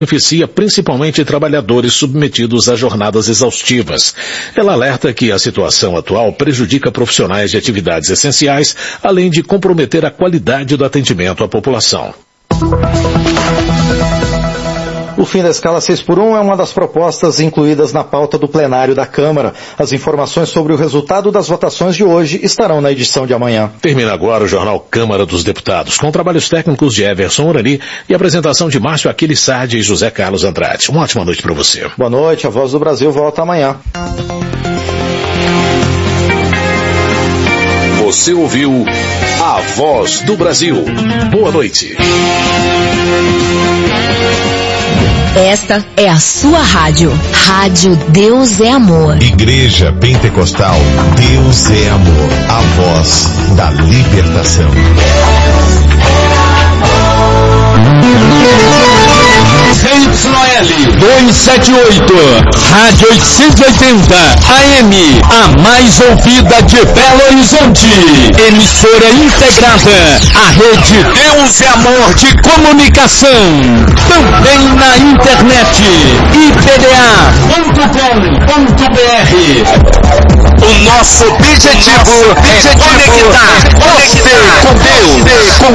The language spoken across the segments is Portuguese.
beneficia principalmente trabalhadores submetidos a jornadas exaustivas. Ela alerta que a situação atual prejudica profissionais de atividades essenciais, além de comprometer a qualidade do atendimento à população. O fim da escala 6x1 é uma das propostas incluídas na pauta do plenário da Câmara. As informações sobre o resultado das votações de hoje estarão na edição de amanhã. Termina agora o Jornal Câmara dos Deputados, com trabalhos técnicos de Everson Urani e apresentação de Márcio Aquiles Sardi e José Carlos Andrade. Uma ótima noite para você. Boa noite, a Voz do Brasil volta amanhã. Você ouviu a Voz do Brasil. Boa noite. Esta é a sua rádio. Rádio Deus é Amor. Igreja Pentecostal Deus é Amor. A voz da libertação. ZYL 278, Rádio 880, AM, a mais ouvida de Belo Horizonte. Emissora integrada à rede Deus é Amor de comunicação. Também na internet, ipda.com.br. O nosso objetivo é conectar você com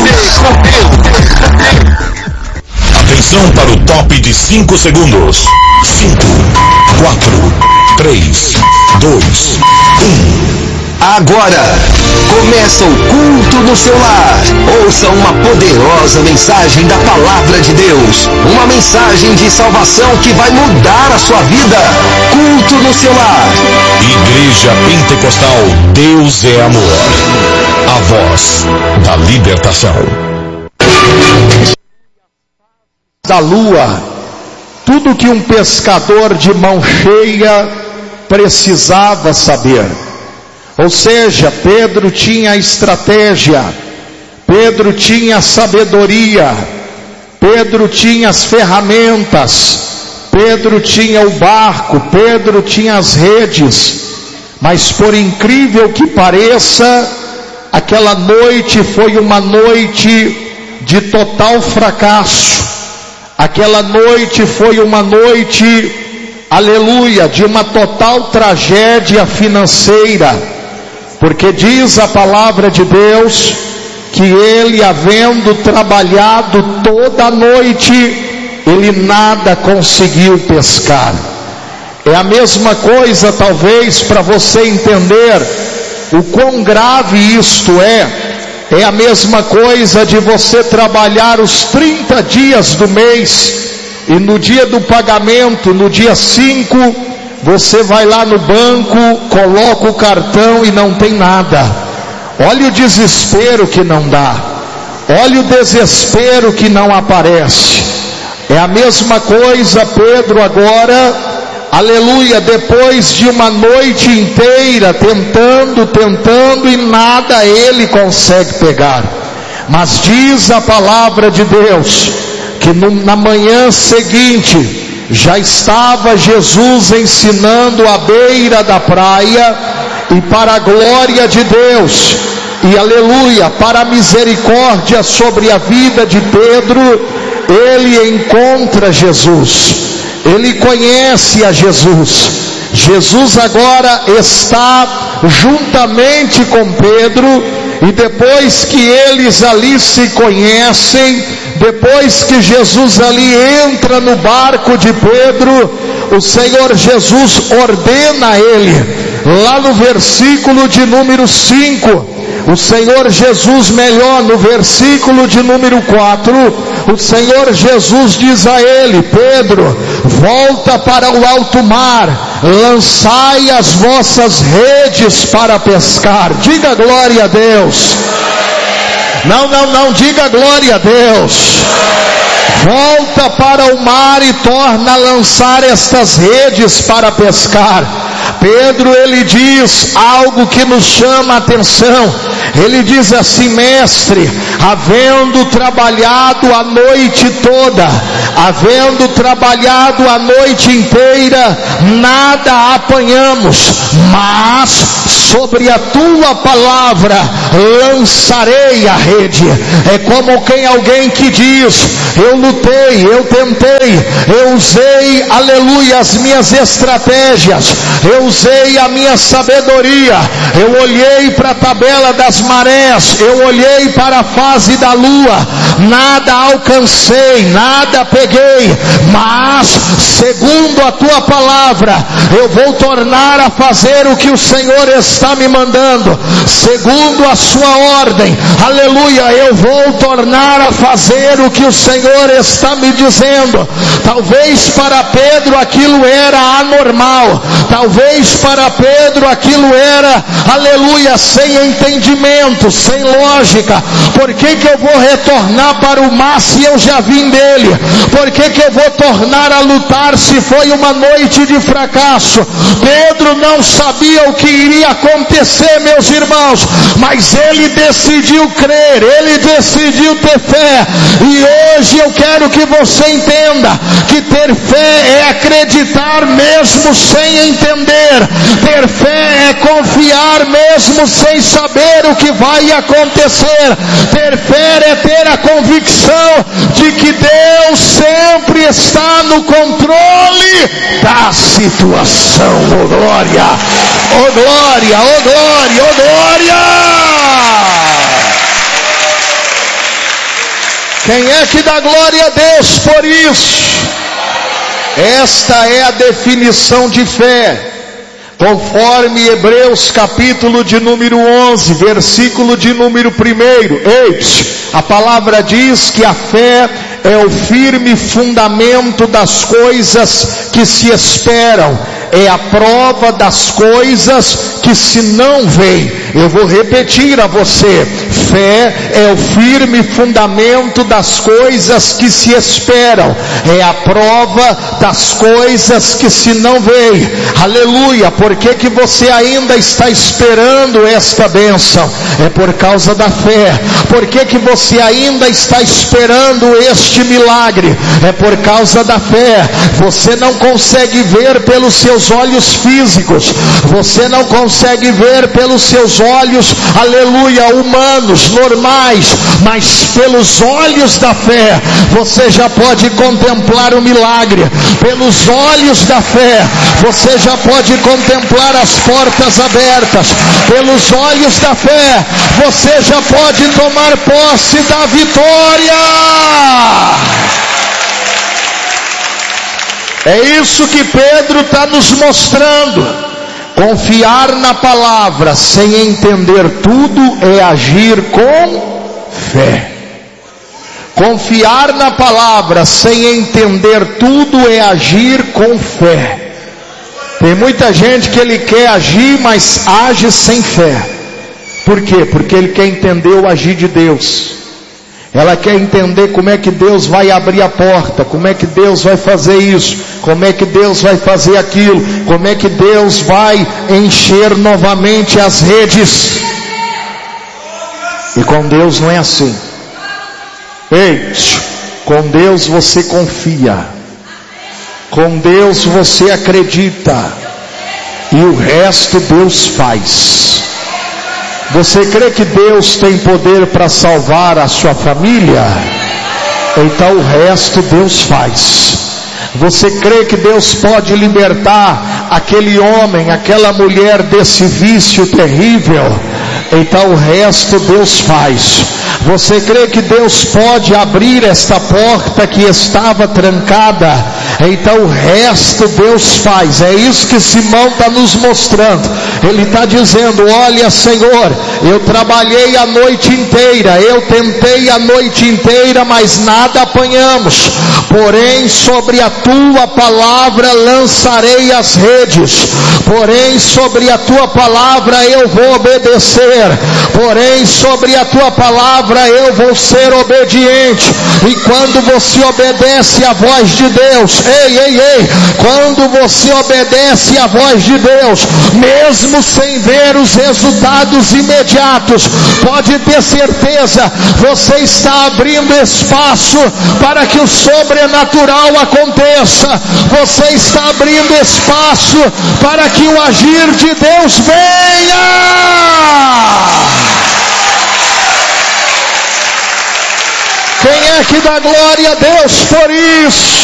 Deus. Atenção para o top de 5 segundos. 5, 4, 3, 2, 1. Agora começa o culto no seu lar. Ouça uma poderosa mensagem da Palavra de Deus. Uma mensagem de salvação que vai mudar a sua vida. Culto no seu lar. Igreja Pentecostal Deus é Amor. A voz da libertação. Da lua, tudo que um pescador de mão cheia precisava saber. Ou seja, Pedro tinha estratégia, Pedro tinha sabedoria, Pedro tinha as ferramentas, Pedro tinha o barco, Pedro tinha as redes. Mas por incrível que pareça, aquela noite foi uma noite de total fracasso. Aquela noite foi uma noite, aleluia, de uma total tragédia financeira, porque diz a palavra de Deus que ele, havendo trabalhado toda a noite, ele nada conseguiu pescar. É a mesma coisa, talvez, para você entender o quão grave isto é. É a mesma coisa de você trabalhar os 30 dias do mês e no dia do pagamento, no dia 5, você vai lá no banco, coloca o cartão e não tem nada. Olha o desespero que não dá. Olha o desespero que não aparece. É a mesma coisa, Pedro, agora, aleluia, depois de uma noite inteira tentando e nada ele consegue pegar. Mas diz a palavra de Deus que na manhã seguinte já estava Jesus ensinando à beira da praia, e para a glória de Deus e aleluia, para a misericórdia sobre a vida de Pedro, ele encontra Jesus. Ele conhece a Jesus. Jesus agora está juntamente com Pedro, e depois que eles ali se conhecem, depois que Jesus ali entra no barco de Pedro, o Senhor Jesus ordena a ele, lá no versículo de número 5, o Senhor Jesus, melhor, no versículo de número 4, o Senhor Jesus diz a ele: Pedro, volta para o alto mar, lançai as vossas redes para pescar. Diga glória a Deus. Não, diga glória a Deus. Volta para o mar e torna a lançar estas redes para pescar. Pedro, ele diz algo que nos chama a atenção. Ele diz assim: mestre, havendo trabalhado a noite toda, havendo trabalhado a noite inteira, nada apanhamos, mas sobre a tua palavra lançarei a rede. É como alguém que diz: eu lutei, eu tentei, eu usei, aleluia, as minhas estratégias, eu usei a minha sabedoria, eu olhei para a tabela das marés, eu olhei para a fase da lua, nada alcancei, nada peguei, mas segundo a tua palavra, eu vou tornar a fazer o que o Senhor está me mandando, segundo a sua ordem, aleluia, eu vou tornar a fazer o que o Senhor está me dizendo. Talvez para Pedro aquilo era anormal, talvez para Pedro aquilo era, aleluia, sem entendimento, sem lógica. Por que eu vou retornar para o mar se eu já vim dele? Por que eu vou tornar a lutar se foi uma noite de fracasso? Pedro não sabia o que iria acontecer, meus irmãos, mas ele decidiu crer, ele decidiu ter fé. E hoje eu quero que você entenda que ter fé é acreditar mesmo sem entender. Ter fé é confiar mesmo sem saber o que vai acontecer. Ter fé é ter a convicção de que Deus sempre está no controle da situação. Oh glória, oh glória, oh glória, oh glória! Quem é que dá glória a Deus por isso? Esta é a definição de fé, conforme Hebreus capítulo de número 11, versículo de número 1. A palavra diz que a fé é o firme fundamento das coisas que se esperam, é a prova das coisas que se não veem. Eu vou repetir a você: fé é o firme fundamento das coisas que se esperam, é a prova das coisas que se não veem. Aleluia! Por que você ainda está esperando esta bênção? É por causa da fé. Por que você ainda está esperando este milagre? É por causa da fé. Você não consegue ver pelos seus olhos físicos, você não consegue ver pelos seus olhos, aleluia, humanos, normais, mas pelos olhos da fé, você já pode contemplar o milagre. Pelos olhos da fé, você já pode contemplar as portas abertas. Pelos olhos da fé, você já pode tomar posse da vitória. É isso que Pedro está nos mostrando. Confiar na palavra sem entender tudo é agir com fé. Confiar na palavra sem entender tudo é agir com fé. Tem muita gente que ele quer agir, mas age sem fé. Por quê? Porque ele quer entender o agir de Deus. Ela quer entender como é que Deus vai abrir a porta, como é que Deus vai fazer isso, como é que Deus vai fazer aquilo, como é que Deus vai encher novamente as redes. E com Deus não é assim. Ei, com Deus você confia, com Deus você acredita, e o resto Deus faz. Você crê que Deus tem poder para salvar a sua família? Então o resto Deus faz. Você crê que Deus pode libertar aquele homem, aquela mulher desse vício terrível? Então o resto Deus faz. Você crê que Deus pode abrir esta porta que estava trancada? Então o resto Deus faz. É isso que Simão está nos mostrando. Ele está dizendo: olha, Senhor, eu trabalhei a noite inteira, eu tentei a noite inteira, mas nada apanhamos. Porém, sobre a tua palavra lançarei as redes. Porém, sobre a tua palavra eu vou obedecer. Porém, sobre a tua palavra eu vou ser obediente. E quando você obedece à voz de Deus, quando você obedece à voz de Deus, mesmo sem ver os resultados imediatos, pode ter certeza, você está abrindo espaço para que o sobrenatural aconteça. Você está abrindo espaço para que o agir de Deus venha. Quem é que dá glória a Deus por isso?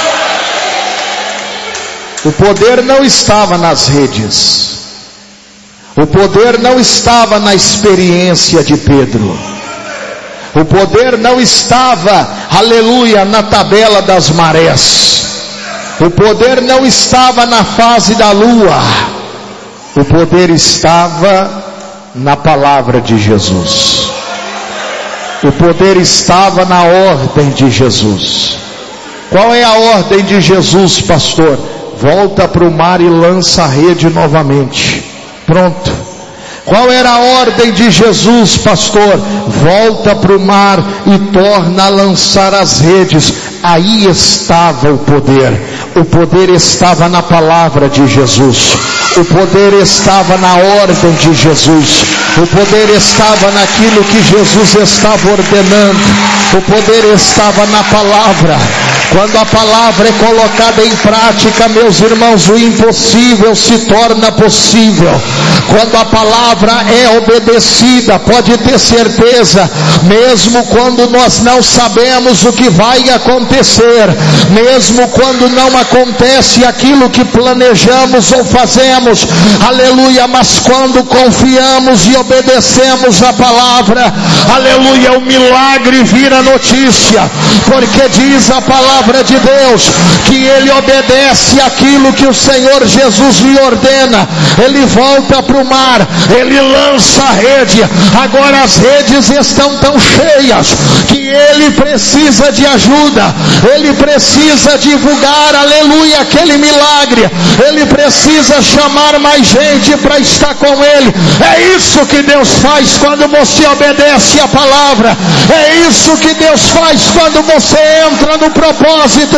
O poder não estava nas redes. O poder não estava na experiência de Pedro. O poder não estava, aleluia, na tabela das marés. O poder não estava na fase da lua. O poder estava na palavra de Jesus. O poder estava na ordem de Jesus. Qual é a ordem de Jesus, pastor? Volta para o mar e lança a rede novamente. Pronto. Qual era a ordem de Jesus, pastor? Volta para o mar e torna a lançar as redes. Aí estava o poder. O poder estava na palavra de Jesus. O poder estava na ordem de Jesus. O poder estava naquilo que Jesus estava ordenando. O poder estava na palavra. Quando a palavra é colocada em prática, meus irmãos, o impossível se torna possível. Quando a palavra é obedecida, pode ter certeza, mesmo quando nós não sabemos o que vai acontecer, mesmo quando não acontece aquilo que planejamos ou fazemos, aleluia, mas quando confiamos e obedecemos a palavra, aleluia, o milagre vira notícia, porque diz a palavra de Deus, que ele obedece aquilo que o Senhor Jesus lhe ordena. Ele volta para o mar, ele lança a rede. Agora as redes estão tão cheias que ele precisa de ajuda. Ele precisa divulgar, aleluia, aquele milagre. Ele precisa chamar mais gente para estar com ele. É isso que Deus faz quando você obedece a palavra. É isso que Deus faz quando você entra no propósito.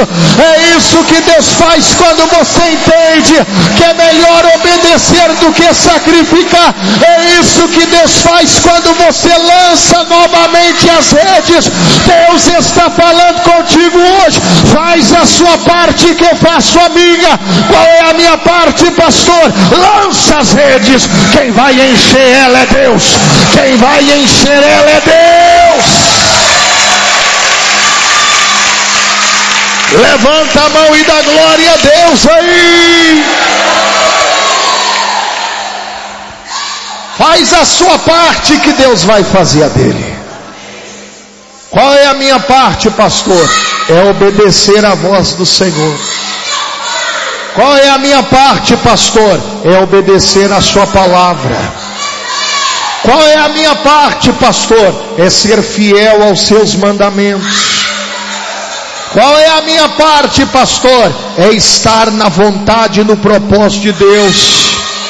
É isso que Deus faz quando você entende que é melhor obedecer do que sacrificar. É isso que Deus faz quando você lança novamente as redes. Deus está falando contigo hoje. Faz a sua parte que eu faço a minha. Qual é a minha parte, pastor? Lança as redes. Quem vai encher ela é Deus. Quem vai encher ela é Deus. Levanta a mão e dá glória a Deus aí. Faz a sua parte que Deus vai fazer a dele. Qual é a minha parte, pastor? É obedecer à voz do Senhor. Qual é a minha parte, pastor? É obedecer à sua palavra. Qual é a minha parte, pastor? É ser fiel aos seus mandamentos. Qual é a minha parte, pastor? É estar na vontade e no propósito de Deus.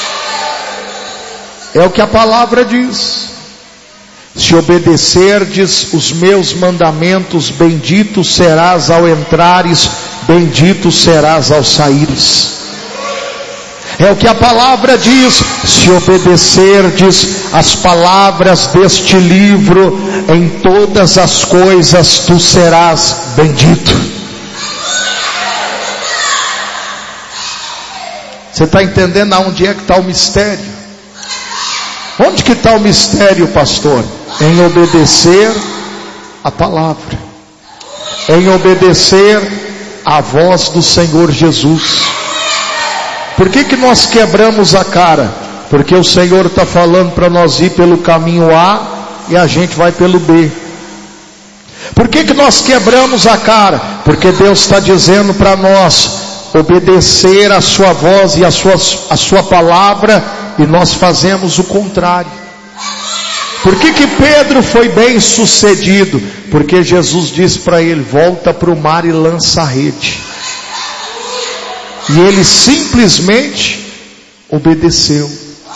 É o que a palavra diz. Se obedecerdes os meus mandamentos, bendito serás ao entrares, bendito serás ao saíres. É o que a palavra diz. Se obedecerdes as palavras deste livro, em todas as coisas tu serás bendito. Você está entendendo aonde é que está o mistério? Onde que está o mistério, pastor? Em obedecer a palavra, em obedecer a voz do Senhor Jesus. Por que nós quebramos a cara? Porque o Senhor está falando para nós ir pelo caminho A e a gente vai pelo B. Por que nós quebramos a cara? Porque Deus está dizendo para nós obedecer a sua voz e a sua palavra e nós fazemos o contrário. Por que Pedro foi bem sucedido? Porque Jesus disse para ele: volta para o mar e lança a rede. E ele simplesmente obedeceu.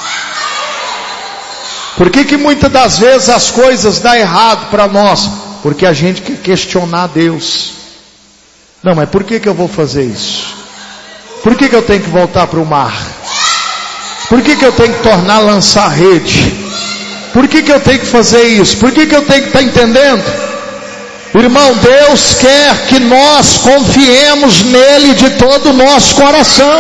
Por que muitas das vezes as coisas dão errado para nós? Porque a gente quer questionar Deus. Não, mas por que eu vou fazer isso? Por que eu tenho que voltar para o mar? Por que eu tenho que tornar a lançar a rede? Por que eu tenho que fazer isso? Por que eu tenho que estar entendendo? Irmão, Deus quer que nós confiemos nele de todo o nosso coração.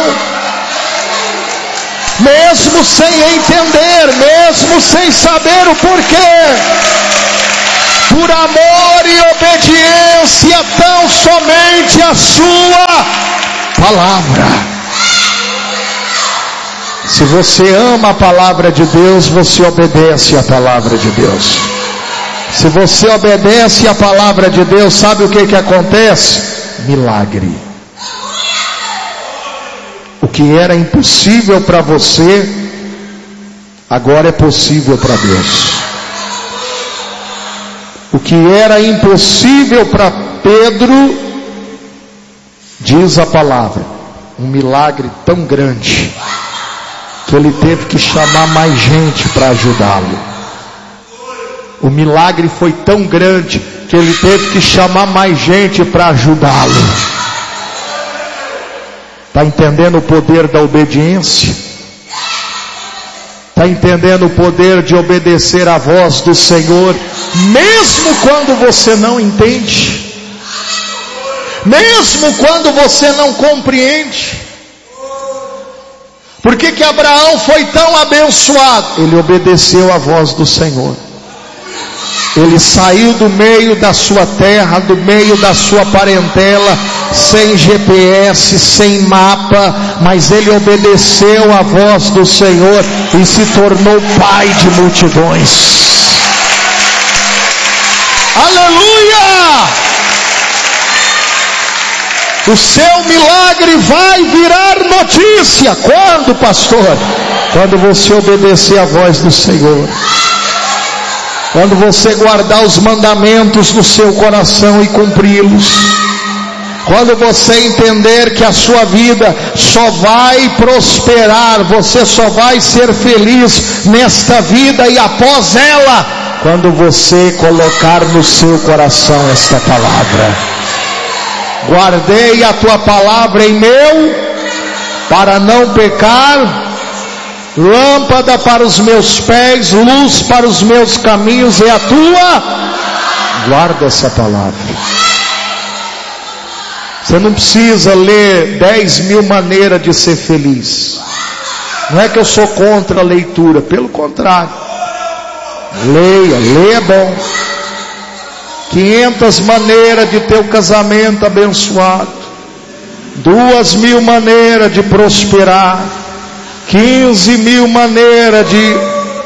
Mesmo sem entender, mesmo sem saber o porquê. Por amor e obediência tão somente a sua palavra. Se você ama a palavra de Deus, você obedece a palavra de Deus. Se você obedece a palavra de Deus, sabe o que acontece? Milagre. O que era impossível para você, agora é possível para Deus. O que era impossível para Pedro, diz a palavra, um milagre tão grande, que ele teve que chamar mais gente para ajudá-lo. O milagre foi tão grande, que ele teve que chamar mais gente para ajudá-lo. Está entendendo o poder da obediência? Está entendendo o poder de obedecer à voz do Senhor, mesmo quando você não entende, mesmo quando você não compreende? Por que Abraão foi tão abençoado? Ele obedeceu à voz do Senhor. Ele saiu do meio da sua terra, do meio da sua parentela, sem GPS, sem mapa, mas ele obedeceu à voz do Senhor e se tornou pai de multidões. Aleluia! O seu milagre vai virar notícia. Quando, pastor? Quando você obedecer à voz do Senhor. Quando você guardar os mandamentos no seu coração e cumpri-los. Quando você entender que a sua vida só vai prosperar, você só vai ser feliz nesta vida e após ela, quando você colocar no seu coração esta palavra. Guardei a tua palavra em meu, para não pecar, lâmpada para os meus pés, luz para os meus caminhos é a tua. Guarda essa palavra. Você não precisa ler 10.000 maneiras de ser feliz. Não é que eu sou contra a leitura, pelo contrário. Leia é bom. 500 maneiras de ter o casamento abençoado, 2.000 maneiras de prosperar, 15.000 maneiras de...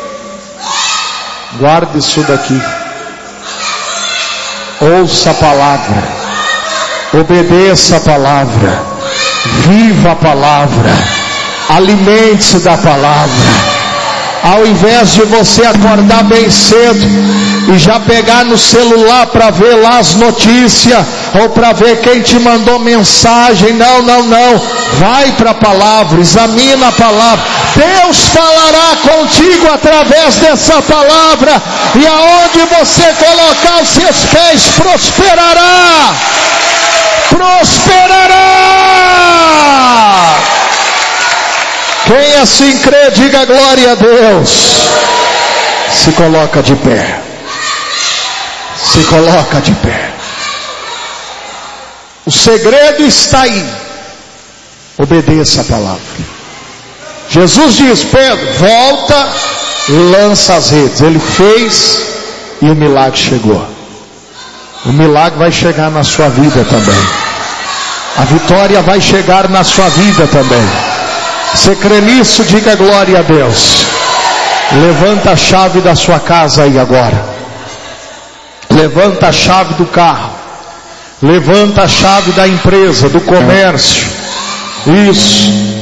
Guarde isso daqui. Ouça a palavra, obedeça a palavra, viva a palavra, alimente-se da palavra. Ao invés de você acordar bem cedo e já pegar no celular para ver lá as notícias, ou para ver quem te mandou mensagem, não, vai para a palavra, examina a palavra. Deus falará contigo através dessa palavra, e aonde você colocar os seus pés, prosperará. Quem assim crê, diga glória a Deus. Se coloca de pé. Se coloca de pé. O segredo está aí. Obedeça a palavra. Jesus diz: Pedro, volta e lança as redes. Ele fez e o milagre chegou. O milagre vai chegar na sua vida também. A vitória vai chegar na sua vida também. Você crê nisso? Diga glória a Deus. Levanta a chave da sua casa aí agora. Levanta a chave do carro. Levanta a chave da empresa, do comércio. Isso.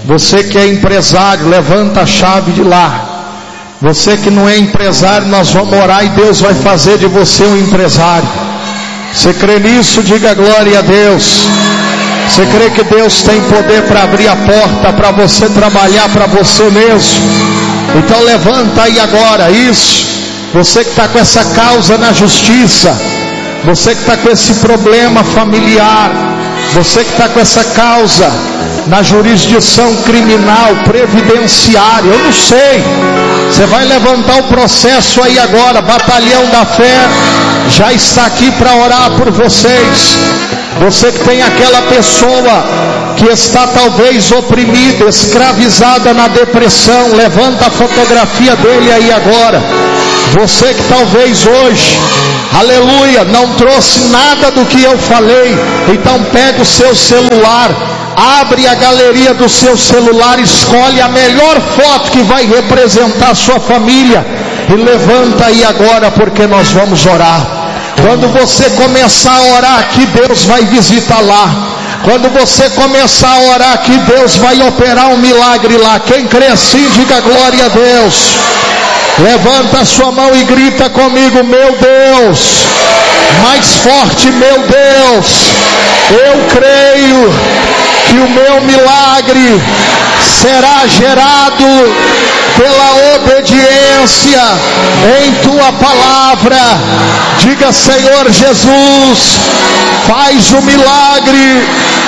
Você que é empresário, levanta a chave de lá. Você que não é empresário, nós vamos orar e Deus vai fazer de você um empresário. Você crê nisso? Diga glória a Deus. Você crê que Deus tem poder para abrir a porta, para você trabalhar para você mesmo? Então levanta aí agora, isso. Você que está com essa causa na justiça, você que está com esse problema familiar, você que está com essa causa na jurisdição criminal, previdenciária, eu não sei. Você vai levantar o processo aí agora. Batalhão da Fé já está aqui para orar por vocês. Você que tem aquela pessoa que está talvez oprimida, escravizada na depressão, levanta a fotografia dele aí agora. Você que talvez hoje, aleluia, não trouxe nada do que eu falei, então pega o seu celular, abre a galeria do seu celular, escolhe a melhor foto que vai representar a sua família e levanta aí agora, porque nós vamos orar. Quando você começar a orar aqui, Deus vai visitar lá. Quando você começar a orar aqui, Deus vai operar um milagre lá. Quem crê assim, diga glória a Deus. Levanta a sua mão e grita comigo: meu Deus. Mais forte: meu Deus. Eu creio que o meu milagre será gerado pela obediência em tua palavra. Diga: Senhor Jesus, faz o milagre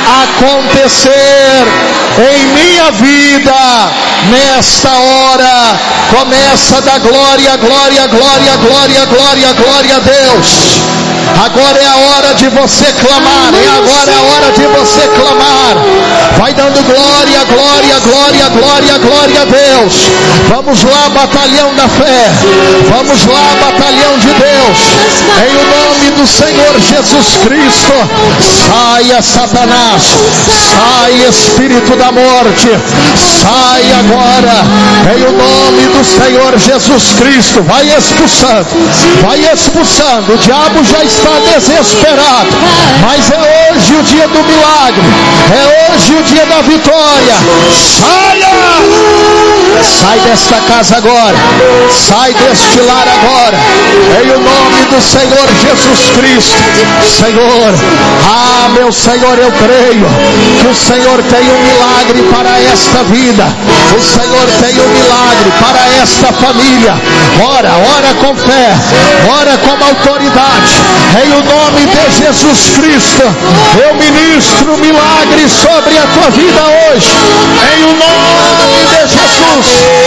acontecer em minha vida nesta hora. Começa a dar glória, glória, glória, glória, glória, glória a Deus. Agora é a hora de você clamar. Agora é a hora de você clamar. Vai dando glória, glória, glória, glória, glória a Deus. Vamos lá, batalhão da fé. Vamos lá, batalhão de Deus. Em o nome do Senhor Jesus Cristo. Saia, Satanás. Sai, espírito da morte. Sai agora. Em o nome do Senhor Jesus Cristo. Vai expulsando. Vai expulsando. O diabo já está desesperado, mas é hoje o dia do milagre, é hoje o dia da vitória. Saia! Sai desta casa agora, sai deste lar agora, em o nome do Senhor Jesus Cristo. Senhor, meu Senhor, eu creio que o Senhor tem um milagre para esta vida, o Senhor tem um milagre para esta família. Ora com fé, ora com autoridade. Em o nome de Jesus Cristo, eu ministro milagre sobre a tua vida hoje. Em o nome de Jesus.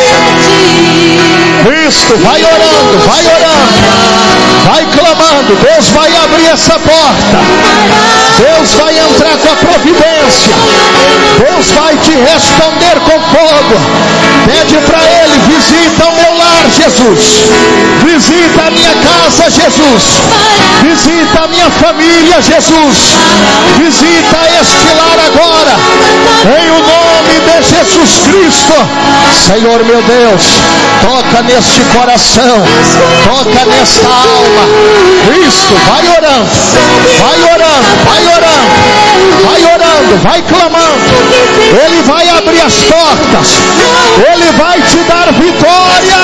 Cristo, vai orando, vai clamando. Deus vai abrir essa porta. Deus vai entrar com a providência. Deus vai te responder com fogo. Pede para Ele: visita o meu lar, Jesus. Visita a minha casa, Jesus. Visita a minha família, Jesus. Visita este lar agora. Em o nome de Jesus Cristo. Senhor meu Deus, toca neste coração. Toca nesta alma. Cristo, vai orando. Vai orando, vai orando. Vai orando, vai clamando. Ele vai abrir as portas. Ele vai te dar vitória.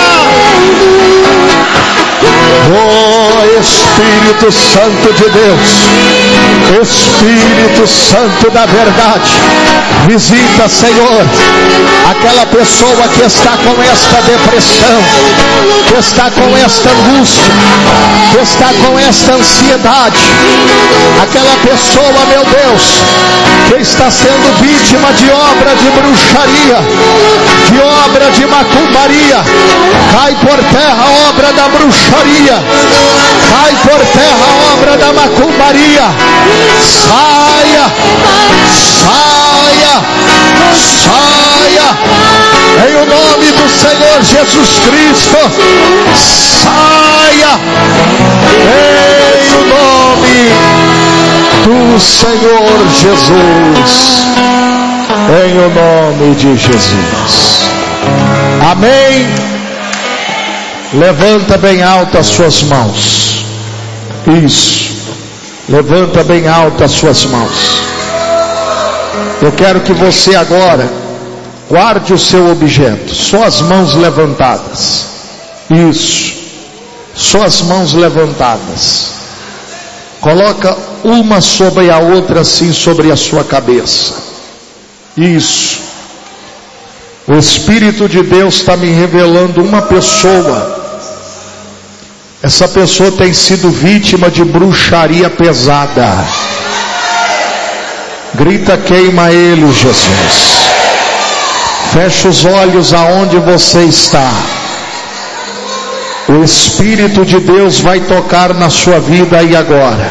Oh Espírito Santo de Deus, Espírito Santo da verdade, visita, Senhor, aquela pessoa que está com esta depressão, que está com esta angústia, que está com esta ansiedade, aquela pessoa, meu Deus, que está sendo vítima de obra de bruxaria, de obra de macumbaria. Cai por terra a obra da bruxaria, cai por terra a obra da macumbaria. Saia, saia, saia, em o nome do Senhor Jesus Cristo. Saia, em o nome do Senhor Jesus, em o nome de Jesus. Amém. Levanta bem alto as suas mãos. Isso. Levanta bem alto as suas mãos. Eu quero que você agora Guarde o seu objeto, só as mãos levantadas. Isso, só as mãos levantadas. Coloca uma sobre a outra, assim, sobre a sua cabeça. Isso. O Espírito de Deus está me revelando uma pessoa. Essa pessoa tem sido vítima de bruxaria pesada. Grita, queima ele, Jesus. Feche os olhos aonde você está. O Espírito de Deus vai tocar na sua vida aí agora.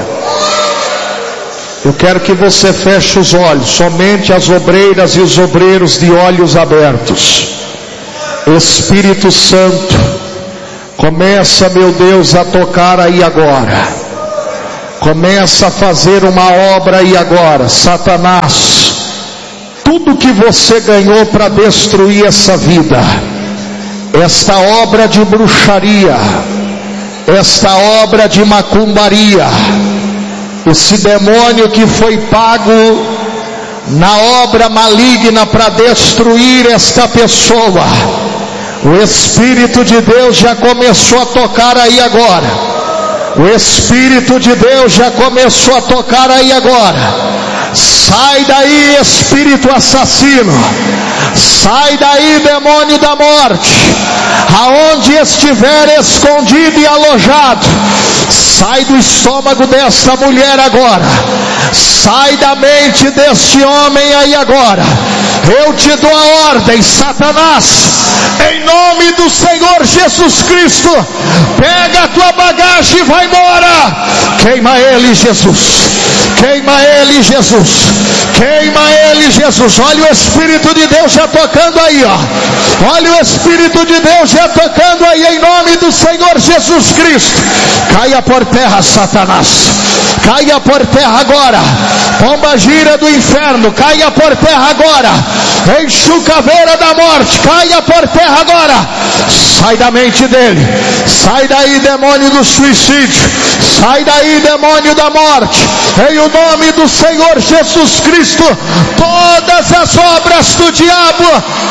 Eu quero que você feche os olhos, somente as obreiras e os obreiros de olhos abertos. Espírito Santo, começa, meu Deus, a tocar aí agora. Começa a fazer uma obra aí agora. Satanás, tudo que você ganhou para destruir essa vida, esta obra de bruxaria, esta obra de macumbaria, esse demônio que foi pago na obra maligna para destruir esta pessoa, o Espírito de Deus já começou a tocar aí agora. O Espírito de Deus já começou a tocar aí agora. Sai daí, espírito assassino. Sai daí, demônio da morte. Aonde estiver escondido e alojado, sai do estômago desta mulher agora. Sai da mente deste homem aí agora. Eu te dou a ordem, Satanás, em nome do Senhor Jesus Cristo, pega a tua bagagem e vai embora. Queima ele, Jesus. Queima ele, Jesus. Queima ele, Jesus. Olha o Espírito de Deus já tocando aí, ó. Olha o Espírito de Deus já tocando aí, em nome do Senhor Jesus Cristo. Caia por terra, Satanás. Caia por terra agora. Pomba gira do inferno, caia por terra agora. Enxucaveira da morte, caia por terra agora. Sai da mente dele. Sai daí, demônio do suicídio. Sai daí, demônio da morte. Em o nome do Senhor Jesus Cristo, todas as obras do diabo,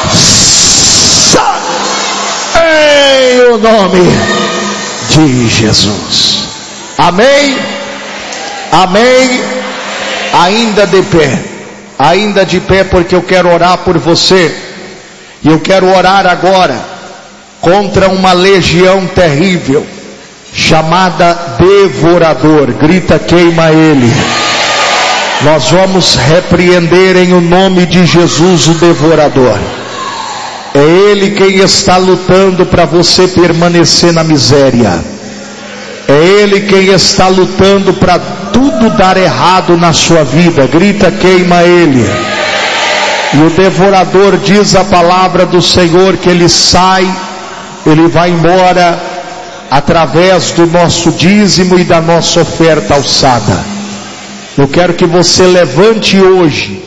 em o nome de Jesus. Amém. Amém. Ainda de pé. Ainda de pé, porque eu quero orar por você. E eu quero orar agora contra uma legião terrível chamada devorador. Grita, queima ele. Nós vamos repreender em o nome de Jesus o devorador. É ele quem está lutando para você permanecer na miséria. É ele quem está lutando para tudo dar errado na sua vida. Grita, queima ele. E o devorador, diz a palavra do Senhor, que ele sai, ele vai embora através do nosso dízimo e da nossa oferta alçada. Eu quero que você levante hoje